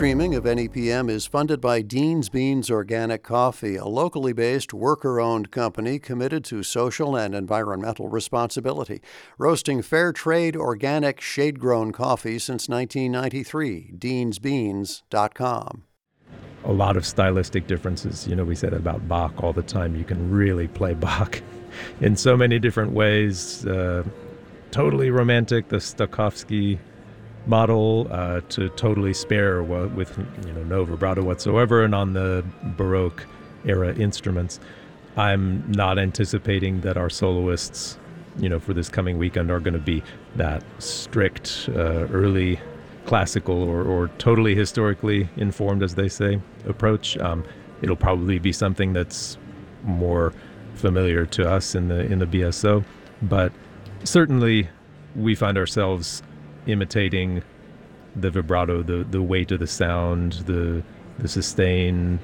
streaming of NEPM is funded by Dean's Beans Organic Coffee, a locally based, worker-owned company committed to social and environmental responsibility, roasting fair trade, organic, shade-grown coffee since 1993. DeansBeans.com. A lot of stylistic differences. You know, we say that about Bach all the time. You can really play Bach in so many different ways. Totally romantic, the Stokowski model, to totally spare with no vibrato whatsoever, and on the Baroque era instruments. I'm not anticipating that our soloists, for this coming weekend are going to be that strict, early classical or totally historically informed, as they say, approach. It'll probably be something that's more familiar to us in the BSO, but certainly we find ourselves imitating the vibrato, the weight of the sound, the sustain,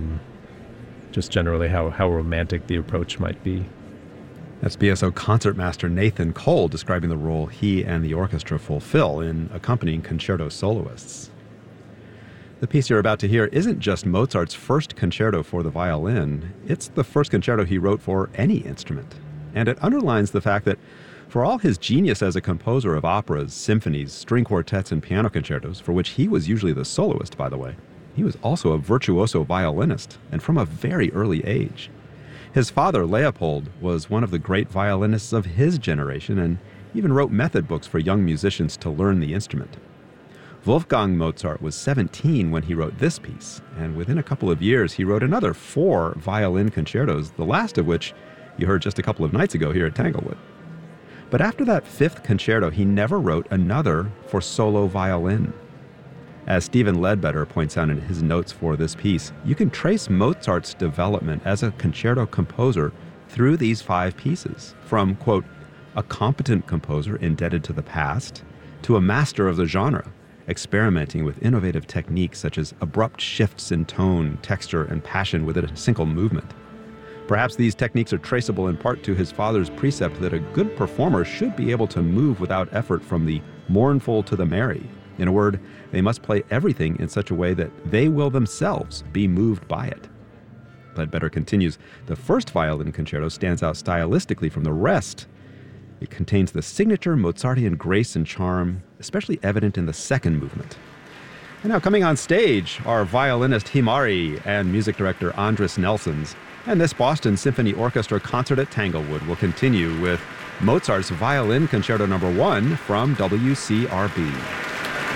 just generally how romantic the approach might be. That's BSO concertmaster Nathan Cole describing the role he and the orchestra fulfill in accompanying concerto soloists. The piece you're about to hear isn't just Mozart's first concerto for the violin, it's the first concerto he wrote for any instrument. And it underlines the fact that for all his genius as a composer of operas, symphonies, string quartets, and piano concertos, for which he was usually the soloist, by the way, he was also a virtuoso violinist, and from a very early age. His father, Leopold, was one of the great violinists of his generation and even wrote method books for young musicians to learn the instrument. Wolfgang Mozart was 17 when he wrote this piece, and within a couple of years he wrote another 4 violin concertos, the last of which you heard just a couple of nights ago here at Tanglewood. But after that 5th concerto, he never wrote another for solo violin. As Stephen Ledbetter points out in his notes for this piece, you can trace Mozart's development as a concerto composer through these 5 pieces, from, quote, a competent composer indebted to the past, to a master of the genre, experimenting with innovative techniques such as abrupt shifts in tone, texture, and passion within a single movement. Perhaps these techniques are traceable in part to his father's precept that a good performer should be able to move without effort from the mournful to the merry. In a word, they must play everything in such a way that they will themselves be moved by it. Ledbetter continues, the first violin concerto stands out stylistically from the rest. It contains the signature Mozartian grace and charm, especially evident in the second movement. And now coming on stage are violinist Himari and music director Andres Nelsons. And this Boston Symphony Orchestra concert at Tanglewood will continue with Mozart's Violin Concerto No. 1 from WCRB.